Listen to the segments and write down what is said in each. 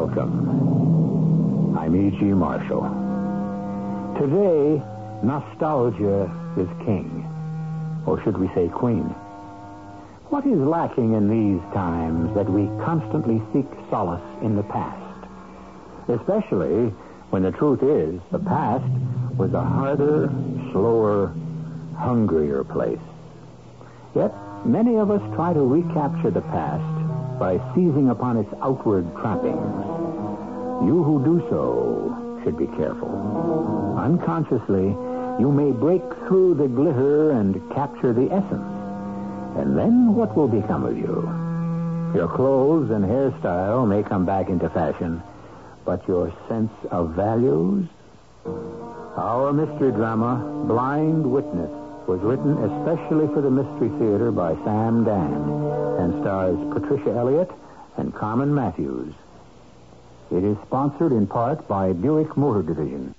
Welcome. I'm E.G. Marshall. Today, nostalgia is king. Or should we say queen? What is lacking in these times that we constantly seek solace in the past? Especially when the truth is the past was a harder, slower, hungrier place. Yet, many of us try to recapture the past by seizing upon its outward trappings. You who do so should be careful. Unconsciously, you may break through the glitter and capture the essence. And then what will become of you? Your clothes and hairstyle may come back into fashion, but your sense of values? Our mystery drama, Blind Witness, was written especially for the Mystery Theater by Sam Dan and stars Patricia Elliott and Carmen Matthews. It is sponsored in part by Buick Motor Division.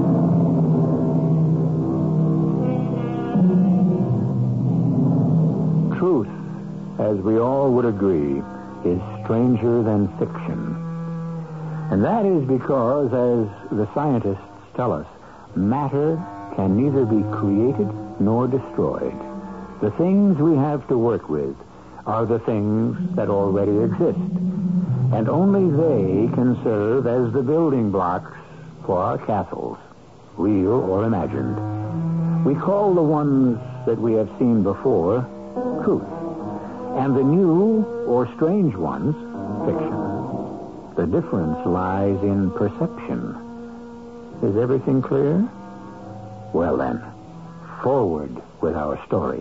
Truth, as we all would agree, is stranger than fiction. And that is because, as the scientists tell us, matter can neither be created nor destroyed. The things we have to work with are the things that already exist. And only they can serve as the building blocks for our castles, real or imagined. We call the ones that we have seen before truth, and the new or strange ones fiction. The difference lies in perception. Is everything clear? Well then, forward with our story.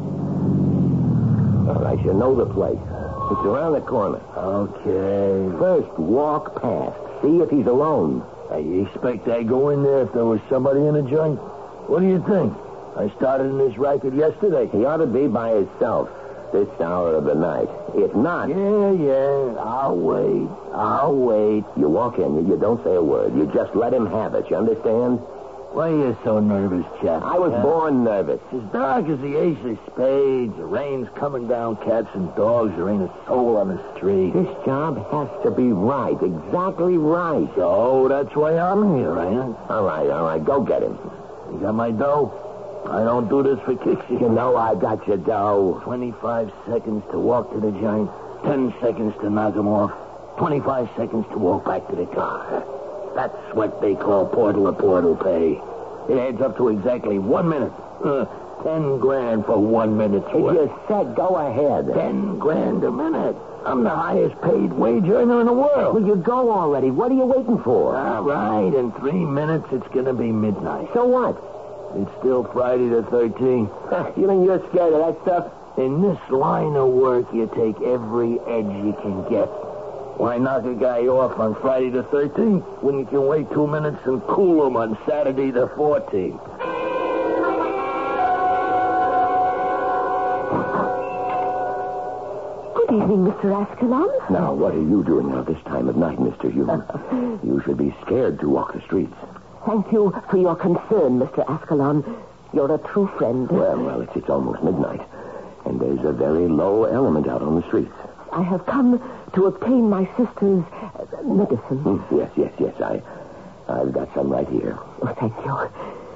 All right, you know the place. It's around the corner. Okay. First, walk past. See if he's alone. You expect I'd go in there if there was somebody in the joint? What do you think? I started in this racket yesterday. He ought to be by himself this hour of the night. If not... Yeah. I'll wait. You walk in, you don't say a word. You just let him have it, you understand? Why are you so nervous, chap? I was born nervous. It's as dark as the ace of spades. The rain's coming down cats and dogs. There ain't a soul on the street. This job has to be right. Exactly right. So that's why I'm here, ain't it? All right. Go get him. You got my dough? I don't do this for kicks. You know I got your dough. 25 seconds to walk to the giant. 10 seconds to knock him off. 25 seconds to walk back to the car. That's what they call portal pay. It adds up to exactly 1 minute. 10 grand for 1 minute's If work. you said go ahead. 10 grand a minute. I'm the highest paid wage earner in the world. Well, you go already. What are you waiting for? All right, in 3 minutes it's going to be midnight. So what? It's still Friday the 13th. You mean you're scared of that stuff? In this line of work, you take every edge you can get. Why knock a guy off on Friday the 13th when you can wait 2 minutes and cool him on Saturday the 14th? Good evening, Mr. Ascalon. Now, what are you doing out this time of night, Mr. Hume? You should be scared to walk the streets. Thank you for your concern, Mr. Ascalon. You're a true friend. Well, it's almost midnight, and there's a very low element out on the streets. I have come to obtain my sister's medicine. Yes. I've got some right here. Oh, thank you.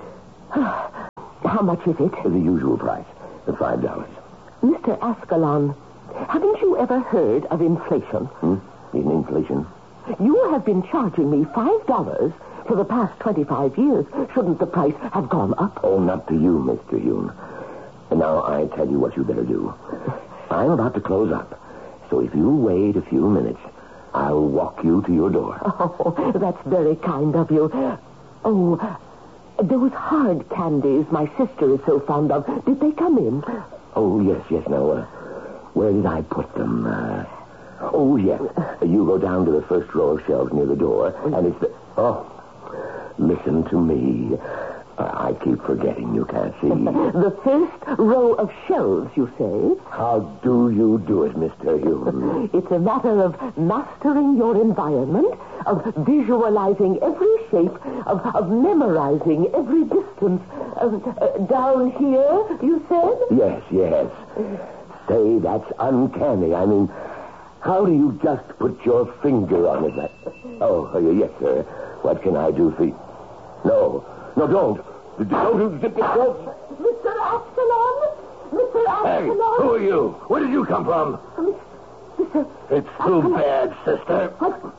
How much is it? The usual price, the $5. Mr. Ascalon, haven't you ever heard of inflation? In inflation? You have been charging me $5 for the past 25 years. Shouldn't the price have gone up? Oh, not to you, Mr. Hume. Now, I tell you what you better do. I'm about to close up. So if you wait a few minutes, I'll walk you to your door. Oh, that's very kind of you. Oh, those hard candies my sister is so fond of, did they come in? Oh, yes. Now, where did I put them? Oh, yes. You go down to the first row of shelves near the door, and it's the... Oh, listen to me. I keep forgetting you can't see. The first row of shelves, you say? How do you do it, Mr. Hume? It's a matter of mastering your environment, of visualizing every shape, of memorizing every distance. Down here, you said? Yes. Say, that's uncanny. I mean, How do you just put your finger on it? Oh, yes, sir. What can I do for you? No, don't. Don't zip yourself. Mr. Absalom? Mr. Hey, Absalom? who are you? Where did you come from? Mr. It's too bad, sister.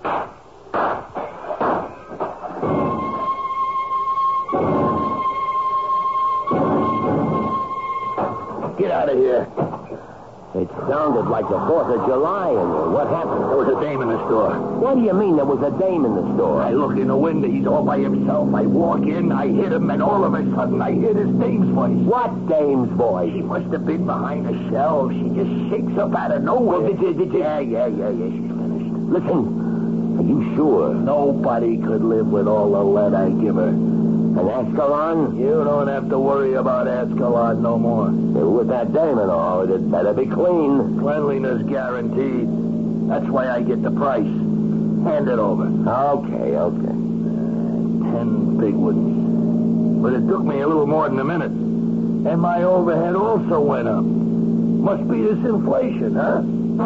Get out of here. It sounded like the 4th of July in there. What happened? There was a dame in the store. What do you mean there was a dame in the store? I look in the window. He's all by himself. I walk in. I hit him, and all of a sudden, I hear this dame's voice. What dame's voice? She must have been behind the shelves. She just shakes up out of nowhere. Well, did you... Yeah. She's finished. Listen, are you sure? Nobody could live with all the lead I give her. And Ascalon? You don't have to worry about Ascalon no more. With that dame and all, it better be clean. Cleanliness guaranteed. That's why I get the price. Hand it over. Okay. 10 big ones. But it took me a little more than a minute. And my overhead also went up. Must be this inflation, huh?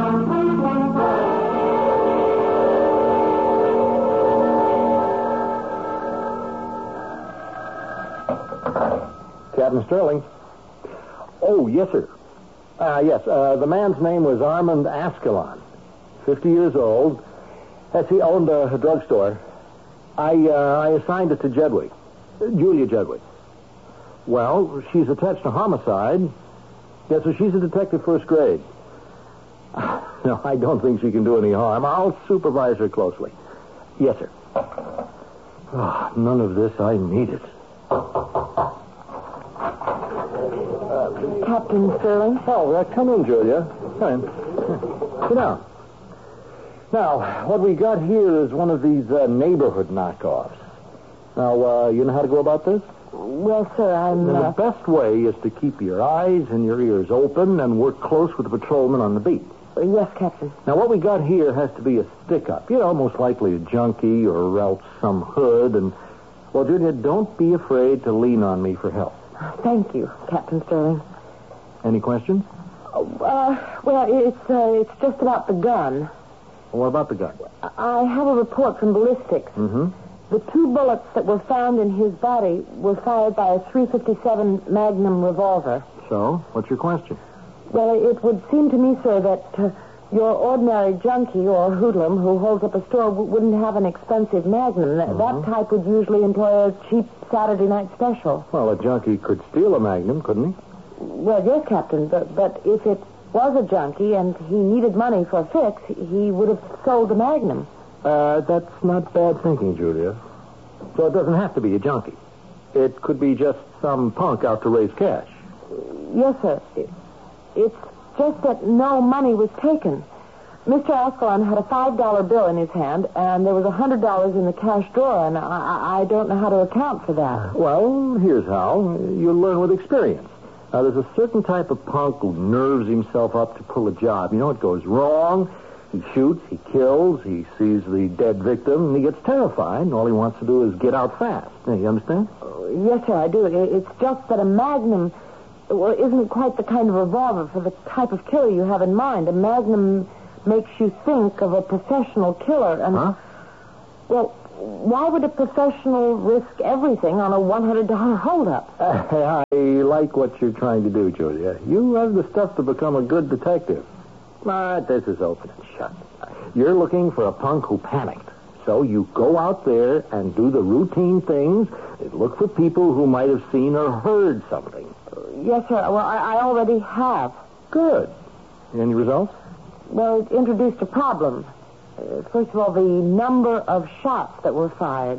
Captain Sterling. Oh, yes, sir. Yes, the man's name was Armand Ascalon. 50 years old. Yes, he owned a drugstore. I assigned it to Jedwick. Julia Jedwick. Well, she's attached to homicide. Yes, so she's a detective first grade. No, I don't think she can do any harm. I'll supervise her closely. Yes, sir. Oh, none of this I needed. Captain Sterling? Oh, come in, Julia. Come in. Sit down. Now, what we got here is one of these neighborhood knockoffs. Now, you know how to go about this? Well, sir, I'm... And the best way is to keep your eyes and your ears open and work close with the patrolman on the beat. Yes, Captain. Now, what we got here has to be a stick-up. You know, most likely a junkie or else some hood. And, well, Julia, don't be afraid to lean on me for help. Thank you, Captain Sterling. Any questions? Well, it's just about the gun. Well, what about the gun? I have a report from ballistics. Mm-hmm. The 2 bullets that were found in his body were fired by a .357 Magnum revolver. So, what's your question? Well, it would seem to me, sir, that your ordinary junkie or hoodlum who holds up a store wouldn't have an expensive Magnum. That type would usually employ a cheap Saturday night special. Well, a junkie could steal a Magnum, couldn't he? Well, yes, Captain, but if it was a junkie and he needed money for a fix, he would have sold the Magnum. That's not bad thinking, Julia. So it doesn't have to be a junkie. It could be just some punk out to raise cash. Yes, sir. It's just that no money was taken. Mr. Ascalon had a $5 bill in his hand, and there was $100 in the cash drawer, and I don't know how to account for that. Well, here's how. You'll learn with experience. Now, there's a certain type of punk who nerves himself up to pull a job. You know, it goes wrong. He shoots, he kills, he sees the dead victim, and he gets terrified, and all he wants to do is get out fast. You understand? Yes, sir, I do. It's just that a Magnum isn't quite the kind of revolver for the type of killer you have in mind. A Magnum makes you think of a professional killer, and... Huh? Well, why would a professional risk everything on a $100 holdup? I like what you're trying to do, Julia. You have the stuff to become a good detective. But this is open and shut. You're looking for a punk who panicked. So you go out there and do the routine things. Look for people who might have seen or heard something. Yes, sir. Well, I already have. Good. Any results? Well, it introduced a problem. First of all, the number of shots that were fired.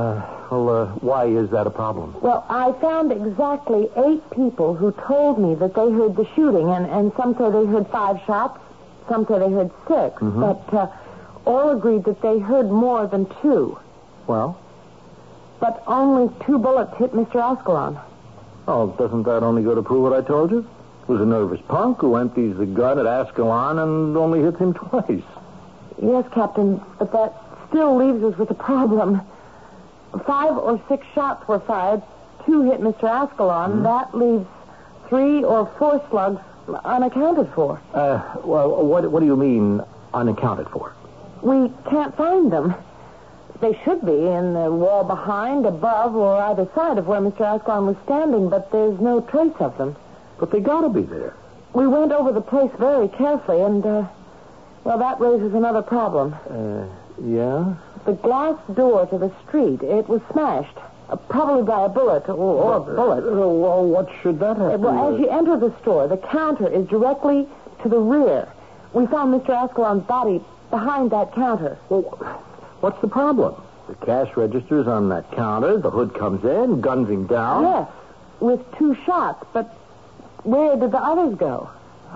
Why is that a problem? Well, I found exactly 8 people who told me that they heard the shooting, and some say they heard 5 shots, some say they heard 6, but all agreed that they heard more than 2. Well? But only 2 bullets hit Mr. Ascalon. Oh, doesn't that only go to prove what I told you? It was a nervous punk who empties the gun at Ascalon and only hits him twice. Yes, Captain, but that still leaves us with a problem. 5 or 6 shots were fired. 2 hit Mr. Ascalon. That leaves 3 or 4 slugs unaccounted for. Well, what do you mean, unaccounted for. We can't find them. They should be in the wall behind, above, or either side of where Mr. Ascalon was standing, but there's no trace of them. But they gotta be there. We went over the place very carefully, and, that raises another problem. Yeah? The glass door to the street, it was smashed. Probably by a bullet or a bullet. Well, what should that have Well, as you enter the store, the counter is directly to the rear. We found Mr. Ascalon's body behind that counter. Well, what's the problem? The cash register's on that counter. The hood comes in, guns him down. Yes, with 2 shots. But where did the others go?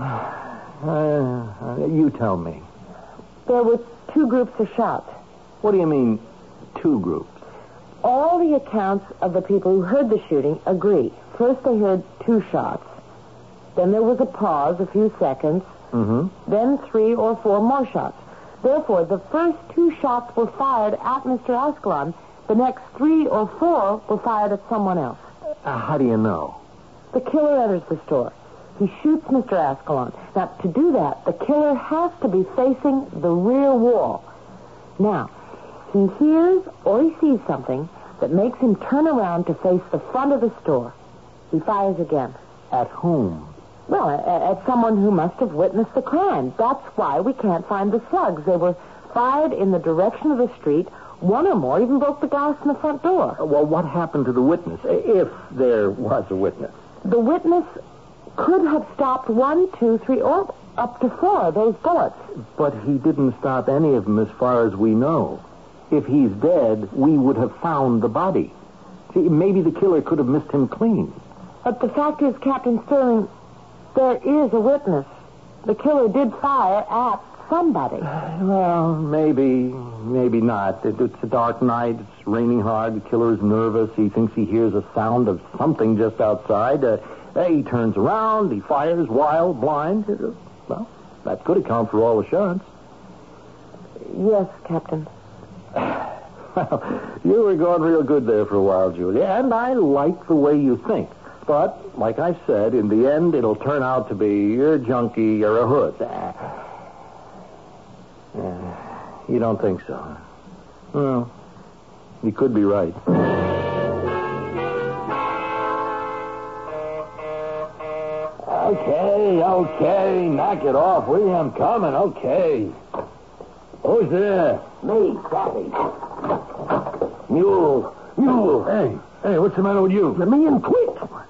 You tell me. There were 2 groups of shots. What do you mean, 2 groups? All the accounts of the people who heard the shooting agree. First they heard 2 shots. Then there was a pause, a few seconds. Mm-hmm. Then 3 or 4 more shots. Therefore, the first 2 shots were fired at Mr. Ascalon. The next 3 or 4 were fired at someone else. How do you know? The killer enters the store. He shoots Mr. Ascalon. Now, to do that, the killer has to be facing the rear wall. Now, he hears or he sees something that makes him turn around to face the front of the store. He fires again. At whom? Well, at someone who must have witnessed the crime. That's why we can't find the slugs. They were fired in the direction of the street. 1 or more even broke the glass in the front door. Well, what happened to the witness, if there was a witness? The witness could have stopped 1, 2, 3, or up to 4 of those bullets. But he didn't stop any of them as far as we know. If he's dead, we would have found the body. See, maybe the killer could have missed him clean. But the fact is, Captain Sterling, there is a witness. The killer did fire at somebody. Well, maybe not. It's a dark night. It's raining hard. The killer is nervous. He thinks he hears a sound of something just outside. He turns around. He fires, wild, blind. Well, that could account for all the shots. Yes, Captain. Well, you were going real good there for a while, Julia, and I like the way you think. But, like I said, in the end, it'll turn out to be you're a junkie or a hood. You don't think so? Huh? Well, you could be right. Okay, knock it off, will you? I'm coming, okay. Who's there? Me, Savvy. Mule. Hey, what's the matter with you? Let me in quick.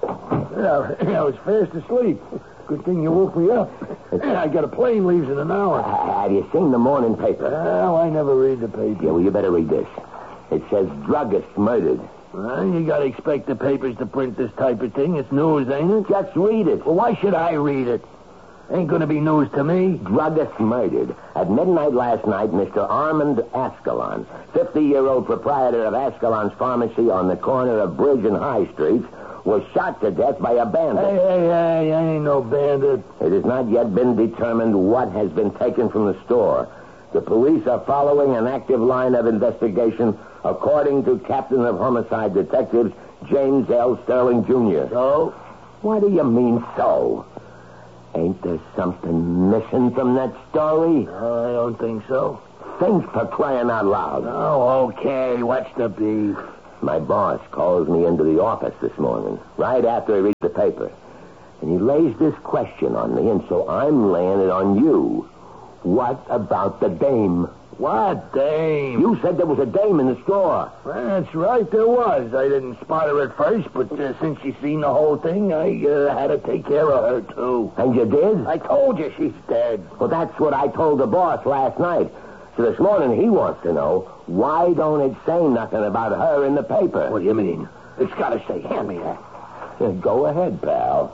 I was fast asleep. Good thing you woke me up. I got a plane leaves in an hour. Have you seen the morning paper? Oh, I never read the paper. Yeah, well, you better read this. It says druggist murdered. Well, you gotta expect the papers to print this type of thing. It's news, ain't it? Just read it. Well, why should I read it? Ain't gonna be news to me. Druggist murdered. At midnight last night, Mr. Armand Ascalon, 50-year-old proprietor of Ascalon's Pharmacy on the corner of Bridge and High Streets, was shot to death by a bandit. Hey, I ain't no bandit. It has not yet been determined what has been taken from the store. The police are following an active line of investigation, according to Captain of Homicide Detectives James L. Sterling, Jr. So? What do you mean, so? Ain't there something missing from that story? I don't think so. Think, for crying out loud. Oh, okay. What's the beef? My boss calls me into the office this morning, right after I read the paper. And he lays this question on me, and so I'm laying it on you. What about the dame? What dame? You said there was a dame in the store. Well, that's right, there was. I didn't spot her at first, but since you seen the whole thing, I had to take care of her, too. And you did? I told you she's dead. Well, that's what I told the boss last night. So this morning he wants to know, why don't it say nothing about her in the paper? What do you mean? It's got to say, hand me that. Go ahead, pal.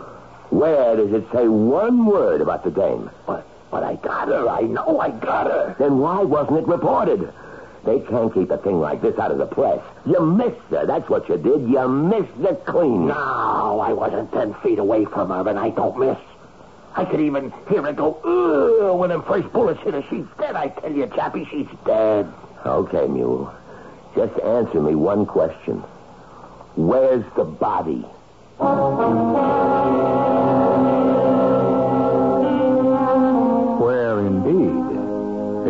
Where does it say one word about the dame? But I got her. I know I got her. Then why wasn't it reported? They can't keep a thing like this out of the press. You missed her. That's what you did. You missed her clean. No, I wasn't 10 feet away from her, and I don't miss. I could even hear her go, ugh, when them first bullets hit her. She's dead, I tell you, Chappie. She's dead. Okay, Mule. Just answer me one question. Where's the body? Where indeed?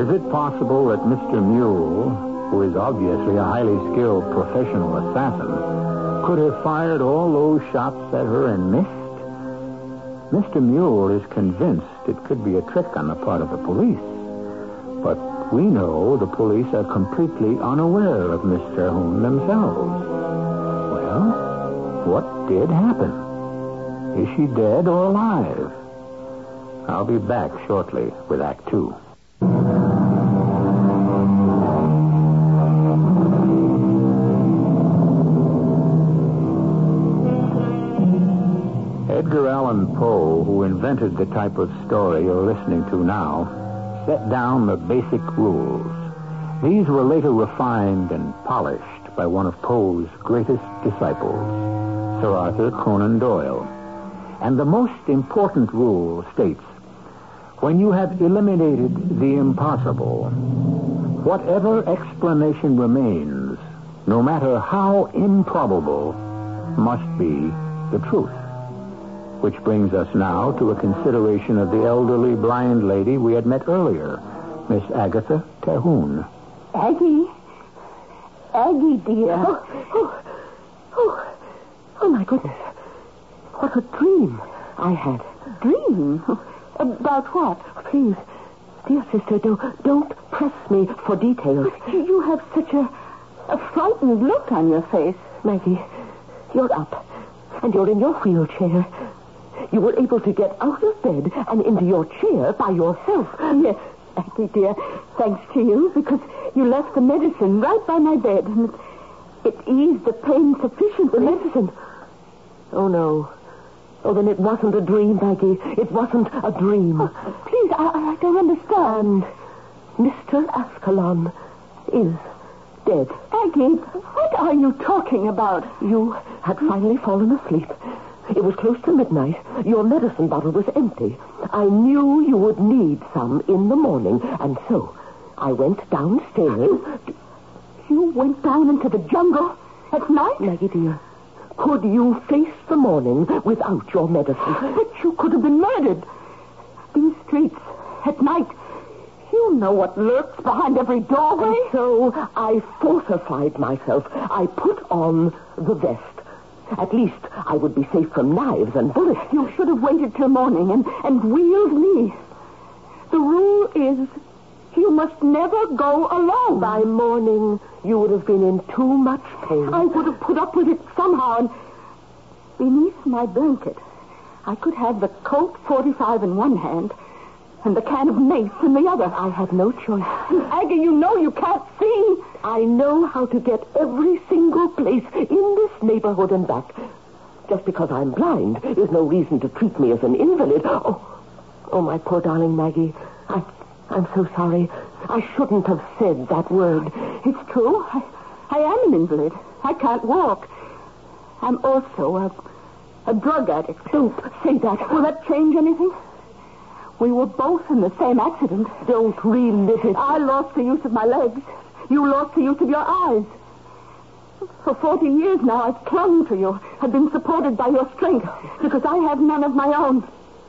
Is it possible that Mr. Mule, who is obviously a highly skilled professional assassin, could have fired all those shots at her and missed? Mr. Mule is convinced it could be a trick on the part of the police. But we know the police are completely unaware of Miss Terhune themselves. Well, what did happen? Is she dead or alive? I'll be back shortly with Act Two. Edgar Allan Poe, who invented the type of story you're listening to now, set down the basic rules. These were later refined and polished by one of Poe's greatest disciples, Sir Arthur Conan Doyle. And the most important rule states, when you have eliminated the impossible, whatever explanation remains, no matter how improbable, must be the truth. Which brings us now to a consideration of the elderly blind lady we had met earlier, Miss Agatha Terhune. Aggie, dear. Oh, my goodness. What a dream I had. Dream? About what? Please, dear sister, don't press me for details. You have such a frightened look on your face. Maggie, you're up, and you're in your wheelchair. You were able to get out of bed and into your chair by yourself. Yes, Aggie, dear, thanks to you, because you left the medicine right by my bed, and it eased the pain sufficiently. The medicine? Oh, no. Oh, then it wasn't a dream, Maggie. It wasn't a dream. Oh, please, I don't understand. Mr. Ascalon is dead. Aggie, what are you talking about? You had finally fallen asleep. It was close to midnight. Your medicine bottle was empty. I knew you would need some in the morning, and so I went downstairs. You went down into the jungle at night? Maggie, dear, could you face the morning without your medicine? But you could have been murdered. These streets at night, you know what lurks behind every doorway. And so I fortified myself. I put on the vest. At least I would be safe from knives and bullets. You should have waited till morning and wheeled me. The rule is you must never go alone. By morning, you would have been in too much pain. I would have put up with it somehow, and beneath my blanket, I could have the Colt 45 in one hand and the can of mace in the other. I had no choice. Aggie, you know you can't see. I know how to get every single place in this neighborhood and back. Just because I'm blind is no reason to treat me as an invalid. Oh, my poor darling Maggie. I'm so sorry. I shouldn't have said that word. It's true. I am an invalid. I can't walk. I'm also a drug addict. Don't say that. Will that change anything? We were both in the same accident. Don't relive it. I lost the use of my legs. You lost the use of your eyes. For 40 years now, I've clung to you. I've been supported by your strength because I have none of my own.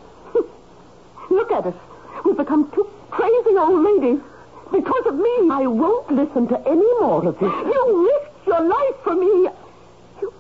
Look at us. We've become two crazy old ladies because of me. I won't listen to any more of this. You risked your life for me. You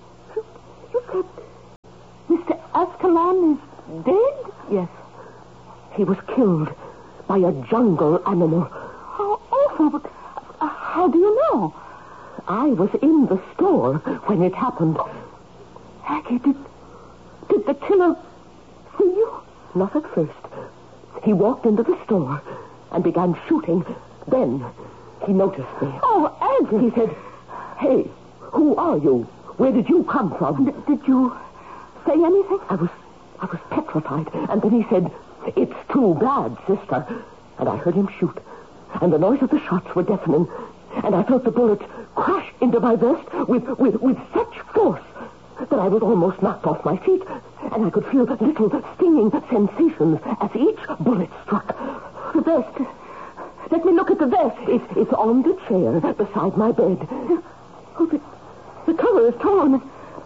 said Mr. Ascalon is dead? Yes. He was killed by a jungle animal. How awful, but how do you know? I was in the store when it happened. Aggie, did the killer see you? Not at first. He walked into the store and began shooting. Then he noticed me. Oh, Aggie! He said, "Hey, who are you? Where did you come from?" Did you say anything? I was petrified. And then he said, "It's too bad, sister." And I heard him shoot. And the noise of the shots were deafening. And I felt the bullet crash into my vest with such force that I was almost knocked off my feet. And I could feel little stinging sensations as each bullet struck. The vest. Let me look at the vest. It's on the chair beside my bed. Oh, the cover is torn.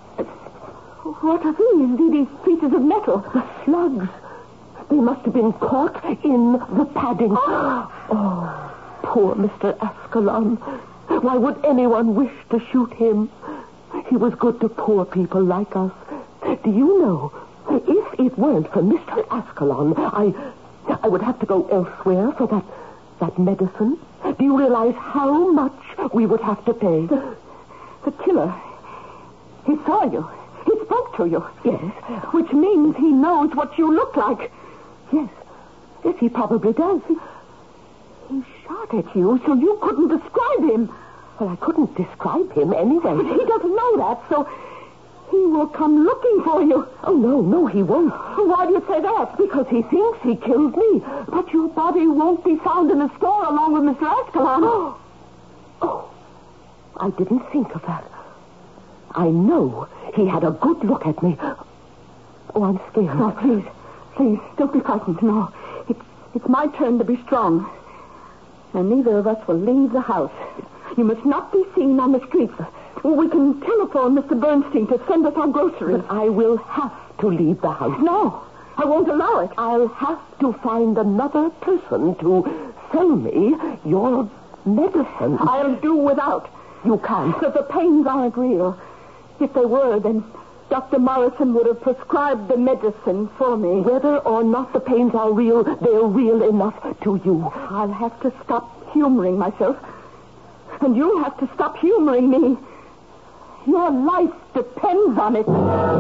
What are these? These pieces of metal? The slugs. They must have been caught in the padding. Oh, poor Mr. Ascalon. Why would anyone wish to shoot him? He was good to poor people like us. Do you know, if it weren't for Mr. Ascalon, I would have to go elsewhere for that medicine. Do you realize how much we would have to pay? The killer, he saw you. He spoke to you. Yes. Which means he knows what you look like. Yes. Yes, he probably does. He shot at you so you couldn't describe him. Well, I couldn't describe him anyway. But he doesn't know that, so he will come looking for you. Oh, no, he won't. Why do you say that? Because he thinks he killed me. But your body won't be found in the store along with Mr. Ascalon. Oh, I didn't think of that. I know he had a good look at me. Oh, I'm scared. No, please, don't be frightened. No, it's my turn to be strong. And neither of us will leave the house. You must not be seen on the streets. We can telephone Mr. Bernstein to send us our groceries. But I will have to leave the house. No, I won't allow it. I'll have to find another person to sell me your medicine. I'll do without. You can't. Because the pains aren't real. If they were, then Dr. Morrison would have prescribed the medicine for me. Whether or not the pains are real, they're real enough to you. I'll have to stop humoring myself. And you'll have to stop humoring me. Your life depends on it.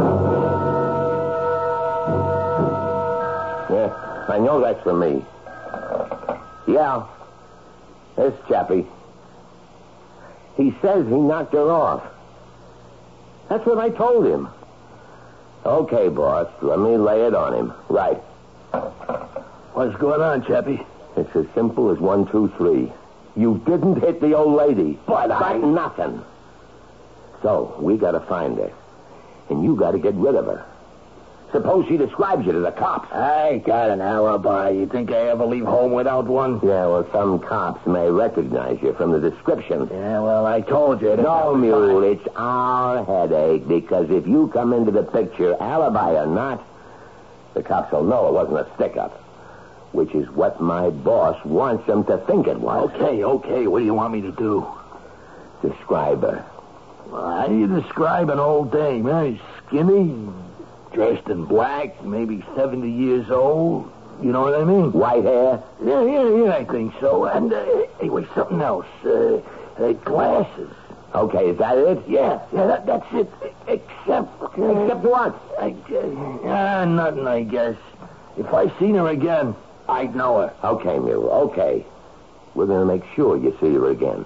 Yeah, I know that's for me. Yeah, this chappie. He says he knocked her off. That's what I told him. Okay, boss, let me lay it on him. Right. What's going on, Chappie? It's as simple as 1, 2, 3. You didn't hit the old lady. But nothing. So, we gotta find her. And you gotta get rid of her. Suppose she describes you to the cops. I got an alibi. You think I ever leave home without one? Yeah, well, some cops may recognize you from the description. Yeah, well, I told you. No, Mule, it's our headache, because if you come into the picture, alibi or not, the cops will know it wasn't a stick-up, which is what my boss wants them to think it was. Okay. What do you want me to do? Describe her. Well, how do you describe an old dame? She's skinny, dressed in black, maybe 70 years old. You know what I mean? White hair? Yeah, I think so. And, anyway, something else. Glasses. Okay, is that it? Yeah, that's it. Except... Except what? Nothing, I guess. If I seen her again, I'd know her. Okay, Mule, okay. We're going to make sure you see her again.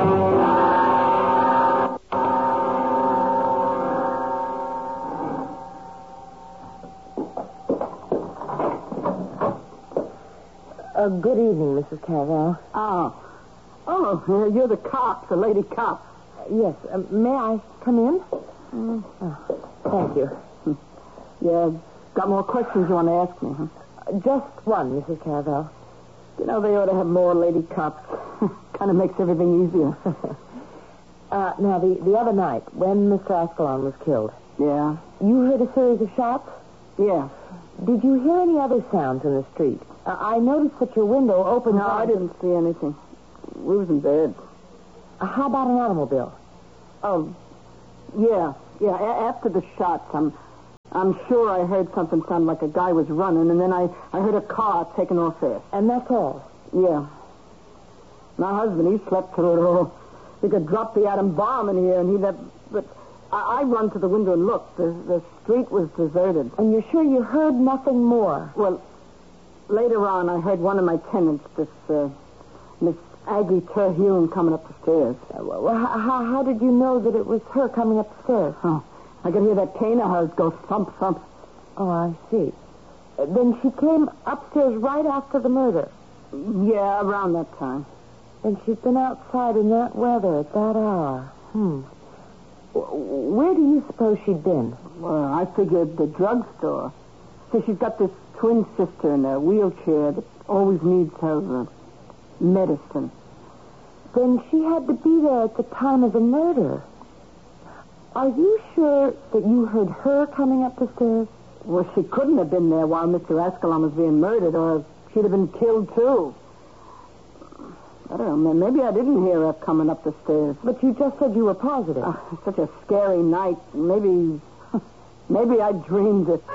Good evening, Mrs. Caravel. Oh, you're the cop, the lady cop. Yes, may I come in? Oh, thank you. Yeah, got more questions you want to ask me, huh? Just one, Mrs. Caravel. You know, they ought to have more lady cops. Kind of makes everything easier. Now, the other night, when Mr. Ascalon was killed... Yeah? You heard a series of shots? Yeah. Did you hear any other sounds in the street? I noticed that your window opened... No, I didn't see anything. We was in bed. How about an automobile? Oh, yeah. After the shots, I'm sure I heard something sound like a guy was running, and then I heard a car taking off fast. And that's all? Yeah. My husband, he slept through it all. He could drop the atom bomb in here, and he'd have... But I run to the window and looked. The street was deserted. And you're sure you heard nothing more? Well, later on, I heard one of my tenants, this Miss Aggie Terhune, coming up the stairs. Well, how did you know that it was her coming up the stairs? Oh, I could hear that cane of hers go thump, thump. Oh, I see. Then she came upstairs right after the murder? Yeah, around that time. And she's been outside in that weather at that hour. Where do you suppose she'd been? Well, I figured the drugstore. So she's got this twin sister in a wheelchair that always needs her medicine. Then she had to be there at the time of the murder. Are you sure that you heard her coming up the stairs? Well, she couldn't have been there while Mr. Ascalon was being murdered, or she'd have been killed, too. I don't know. Maybe I didn't hear her coming up the stairs. But you just said you were positive. Such a scary night. Maybe I dreamed it.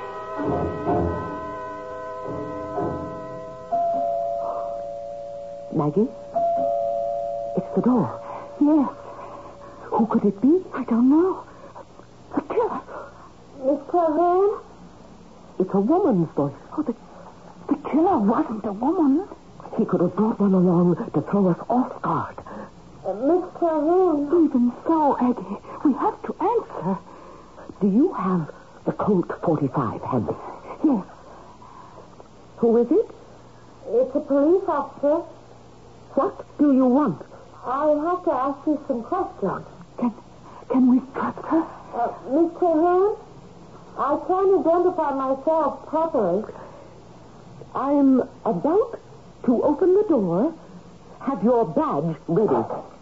Maggie? It's the door. Yes. Who could it be? I don't know. The killer. Miss Calhoun? It's a woman's voice. Oh, the killer wasn't a woman. He could have brought one along to throw us off guard. Miss Calhoun. Even so, Aggie, we have to answer. Do you have the Colt 45 handy? Yes. Who is it? It's a police officer. What do you want? I have to ask you some questions. Can we trust her? Miss Calhoun, I can't identify myself properly. I'm about to open the door. Have your badge ready.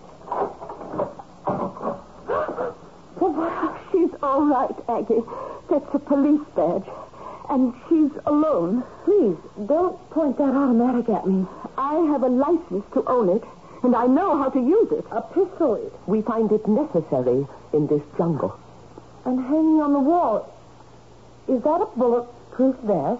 She's all right, Aggie. That's a police badge. And she's alone. Please, don't point that automatic at me. I have a license to own it, and I know how to use it. A pistol. We find it necessary in this jungle. And hanging on the wall, is that a bulletproof vest?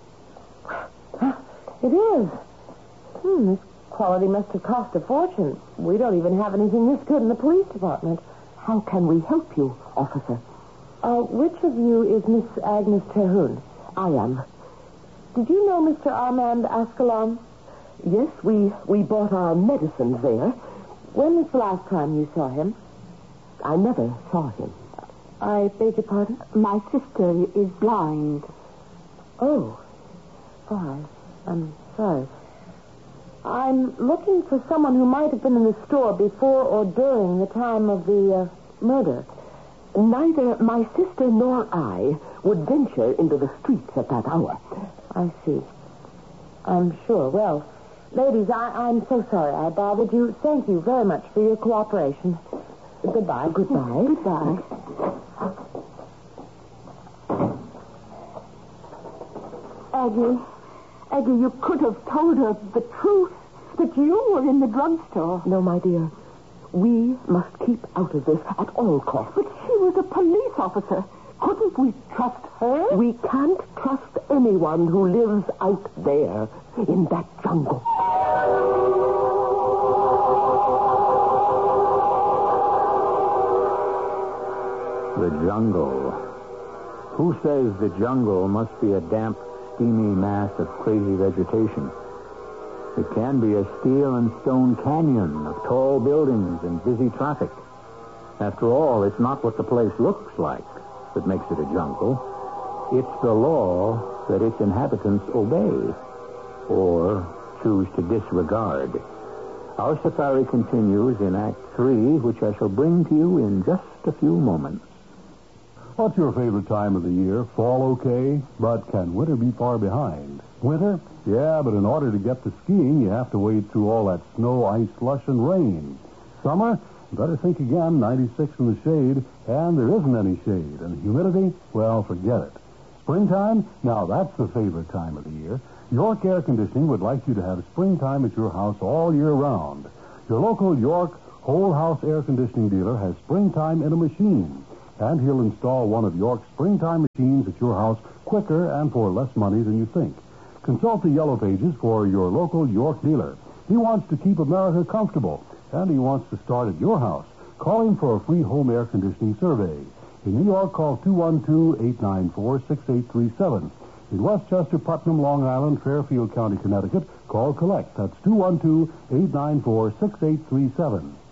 It is. This quality must have cost a fortune. We don't even have anything this good in the police department. How can we help you, officer? Which of you is Miss Agnes Terhune? I am. Did you know Mr. Armand Ascalon? Yes, we bought our medicines there. When was the last time you saw him? I never saw him. I beg your pardon? My sister is blind. Oh, I'm sorry. I'm looking for someone who might have been in the store before or during the time of the murder. Neither my sister nor I would venture into the streets at that hour. I see. I'm sure. Well, ladies, I'm so sorry I bothered you. Thank you very much for your cooperation. Goodbye. Goodbye. Goodbye. Aggie, you could have told her the truth, that you were in the drugstore. No, my dear. We must keep out of this at all costs. But she was a police officer. Couldn't we trust her? We can't trust anyone who lives out there in that jungle. The jungle. Who says the jungle must be a damp, steamy mass of crazy vegetation? It can be a steel and stone canyon of tall buildings and busy traffic. After all, it's not what the place looks like that makes it a jungle. It's the law that its inhabitants obey or choose to disregard. Our safari continues in Act 3, which I shall bring to you in just a few moments. What's your favorite time of the year? Fall, okay, but can winter be far behind? Winter? Yeah, but in order to get to skiing, you have to wade through all that snow, ice, slush, and rain. Summer? Better think again, 96 in the shade, and there isn't any shade. And humidity? Well, forget it. Springtime? Now that's the favorite time of the year. York Air Conditioning would like you to have springtime at your house all year round. Your local York whole house air conditioning dealer has springtime in a machine. And he'll install one of York's springtime machines at your house quicker and for less money than you think. Consult the yellow pages for your local York dealer. He wants to keep America comfortable, and he wants to start at your house. Call him for a free home air conditioning survey. In New York, call 212-894-6837. In Westchester, Putnam, Long Island, Fairfield County, Connecticut, call Collect. That's 212-894-6837.